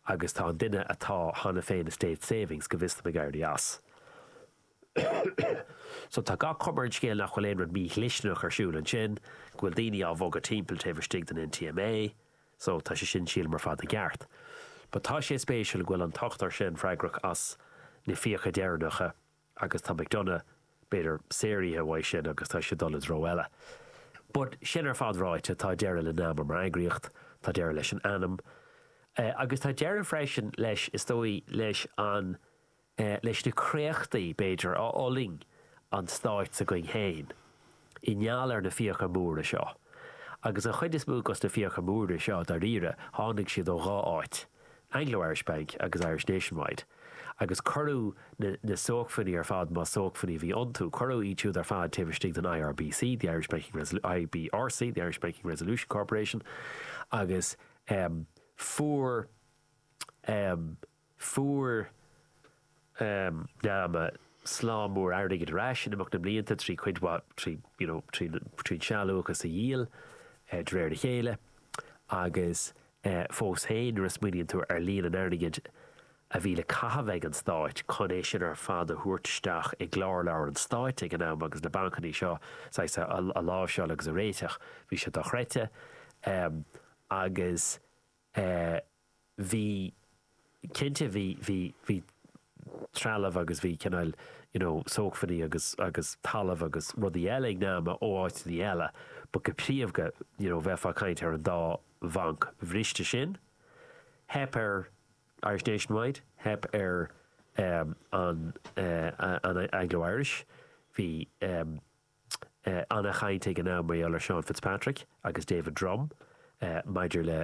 agus tá duine atá hána féin na state savings go bhista me gairdí as. So tá gá cumard scéal nach chuil éon mí lisneach ar siúil an sin, ghfuil daoine á bhóg a timppel taobh stig den NTMA, so tá sé sin síl mar fad a gceart. Ba tá sé spéisiúil ghfuil an tochtar sin freigrach as na fíocha dearnacha agus tá McDonough beidir séirithe bhaid sin agus tá sé dul ró eile. But sin ar fad ráite tá deire le náam mar agriocht, tá deire leis an anam, agus tá deire freisin leis is dói leis an leis na créachtaí beidir á oling an stáit sa going héin i neall ar na fíocha múra seo. Agus a chuid is múgus na fíocha múra seo dar ire tháinig siad ó gá áit, Anglo-Irish Bank agus Irish Nationwide. Agus curú na sógfaní ar fad má sógfaní bhí ontú, curú í túd ar fad taobh stig den IRBC, the Irish Banking IBRC, the Irish Banking Resolution Corporation, agus fuair náama slán mór airdig it rásin amach na blianta trí chuidhá trí sealúchas a díal dréir de chéile, agus fós héin ar smuoíonn tú ar líon an airdigid a bhí le cahabheith an stáit chun é sin ar fad a thuairteisteach ag glár leabhar an stáit ag an am agus na bancaní seo a lá seo agus a réiteach bhí se do chreite agus bhí cinnte bhí trealamh agus bhí cinál sógfaní agus talamh agus rudí eile ag náama óáití eile, ba go príomh go bheitfá caint ar an dá bhanc bhríste sin, hep ar Irish Nationwide, hep ar an Anglo-Irish, hí anna chaint ag an náam mar Sean Fitzpatrick agus David Drum, maidir le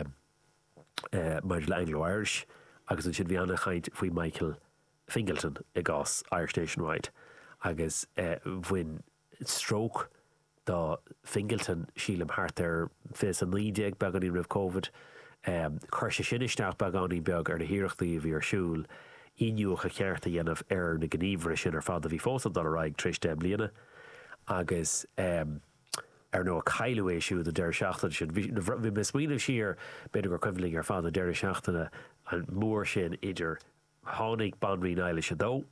Anglo-Irish, agus an sin bhí anna chaint faoi Michael Fingleton i gás Irish Nationwide, agus bhain stroke dá Fingleton sílam hart ar fés an lídeag beganí rih COVID, chuir sé sinisteach beganí beag ar na hiireachtaí a bhí ar siúil, inniuach a chearta dhéanamh ar na gníomhre sin ar fad a bhí fósa dal raig tríos de bliana, agus ar nó a caiilú éisiú de deir seachtaine sin. Bhí mismíanamh siar beidir gur cuimling ar fad a deir seachtaine an mór sin idir tháinig Banrí Naile se dó,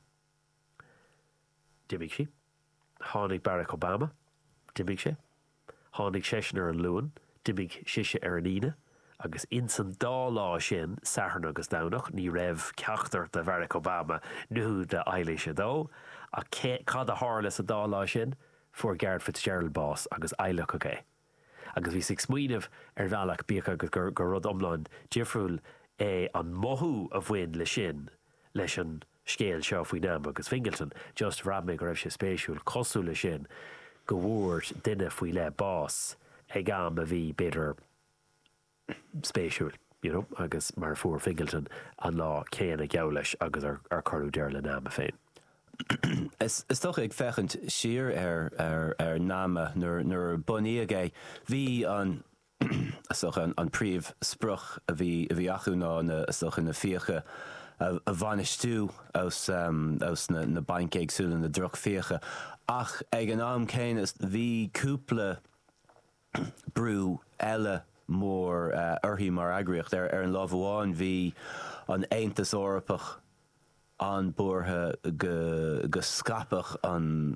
dimig si, tháinig Barack Obama, dimig sé, tháinig Sessionar an Luan, dimig siise ar an ine, agus insan dá lá sin Saturn agus dánach ní raibh ceachtar de Barack Obama nu de Eile se dó, a cad a hálas a dá lá sin fuair Garret Fitzgerald Boss agus Eile go gé. Agus bhí sig smuoineh ar bhealach bíoch agus gur rud omláin difriúil an mothú a bhain le sin leis an scéal seo faoi náam agus Fingleton, just bhrab mé go raibh sé spéisiúil cosú le sin go bhúir duine faoi le bás ag am a bhí beidir spéisiúil, agus mar fuair Fingleton an lá céan a geolais agus ar choú deir le náam a féin. Is toch ag fechant siar ar náama nuair buní agé, bhí an príomh spruch a bhí acu ná in na fíocha a bhainistú aus na banc éagsúla na droch fíocha, ach ag an am céin bhí cúpla brú eile mór orthaí mar agriocht ar an lámháin bhí an Aontas Eorpach an bortha go scapach an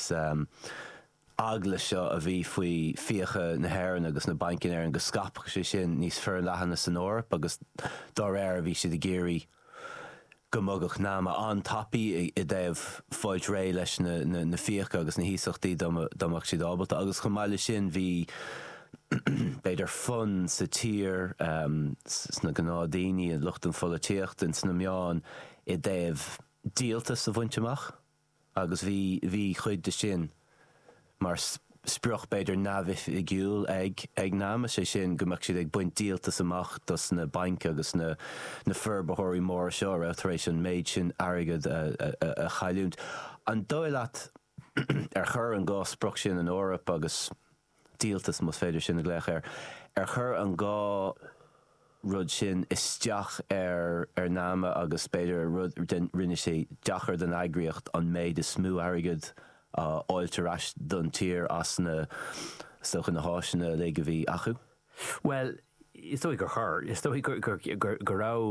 agla seo a bhí faoi fíocha na hÉireann agus na bancin ar an go scapach sé sin níos fearr leathanna san Eorp agus dá réir a bhí siad a géirí go mugach náama an tapaí i dtaobh fáilt ré leis na fíocha agus na híochtaí domach siad ábalta agus chumáile sin bhí beidir fun sa tír sna gnádaoine luchtún fola tíocht in sna meán i dtaobh díaltas a bhaintteach agus bhí chuid de sin mar spruch beidir nabhith i gúil ag náama sé sin gomach siad ag buint díaltas amach dos na banc agus na ferbaitheoirí mór seo éis an méid sin airgid a chailúnt. An dóileat ar chur an gá spruch sin an Eorp agus díaltas mas féidir sin a gléich ar chur an gá rud sin isteach ar náama agus beidir rud rinne sé deachar den agriocht an méid is smú airgid áilteráis don tír as na stocha na háisina le go bhí acu? Well, is dóigh gur chur, is dóigh gur rá